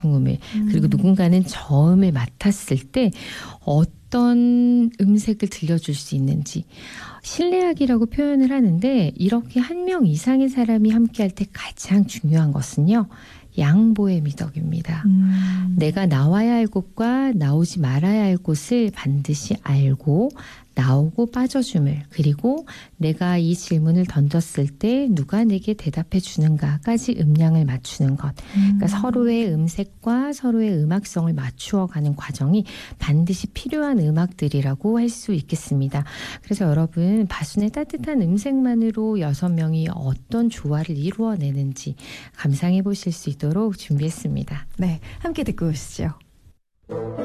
음을 그리고 누군가는 저음을 맡았을 때 어떤 음색을 들려줄 수 있는지 신뢰하기라고 표현을 하는데 이렇게 한 명 이상의 사람이 함께할 때 가장 중요한 것은요. 양보의 미덕입니다. 내가 나와야 할 곳과 나오지 말아야 할 곳을 반드시 알고 나오고 빠져줌을 그리고 내가 이 질문을 던졌을 때 누가 내게 대답해 주는가까지 음량을 맞추는 것. 그러니까 서로의 음색과 서로의 음악성을 맞추어가는 과정이 반드시 필요한 음악들이라고 할 수 있겠습니다. 그래서 여러분 바순의 따뜻한 음색만으로 6명이 어떤 조화를 이루어내는지 감상해 보실 수 있도록 준비했습니다. 네, 함께 듣고 오시죠.